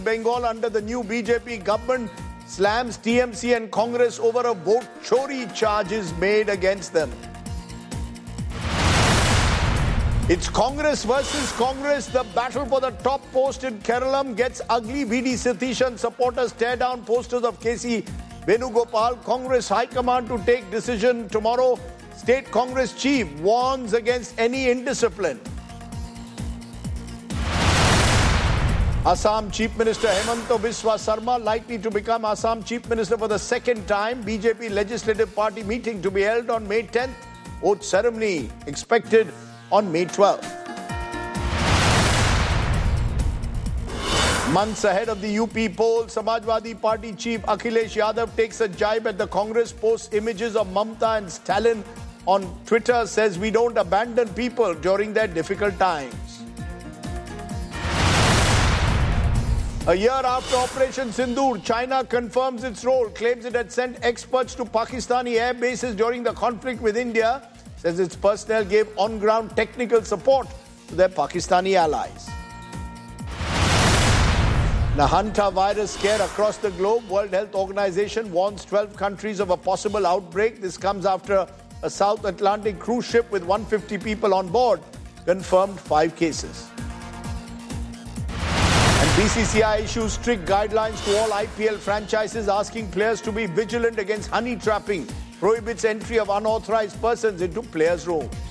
Bengal under the new BJP government slams TMC and Congress over a vote chori charges made against them. It's Congress versus Congress. The battle for the top post in Keralam gets ugly. VD Satishan supporters tear down posters of KC Venugopal. Congress High Command to take decision tomorrow. State Congress Chief warns against any indiscipline. Assam Chief Minister Hemanta Biswa Sarma likely to become Assam Chief Minister for the second time. BJP Legislative Party meeting to be held on May 10th. Oath ceremony expected on May 12th. Months ahead of the UP poll, Samajwadi Party Chief Akhilesh Yadav takes a jibe at the Congress, posts images of Mamta and Stalin on Twitter, says we don't abandon people during their difficult times. A year after Operation Sindoor, China confirms its role, claims it had sent experts to Pakistani air bases during the conflict with India, says its personnel gave on-ground technical support to their Pakistani allies. The Hanta virus scare across the globe. World Health Organization warns 12 countries of a possible outbreak. This comes after a South Atlantic cruise ship with 150 people on board confirmed 5 cases. And BCCI issues strict guidelines to all IPL franchises, asking players to be vigilant against honey trapping, prohibits entry of unauthorized persons into players' rooms.